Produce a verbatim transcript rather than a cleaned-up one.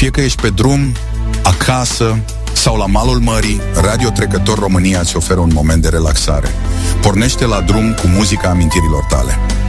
Fie că ești pe drum, acasă sau la malul mării, Radio Trecător România îți oferă un moment de relaxare. Pornește la drum cu muzica amintirilor tale.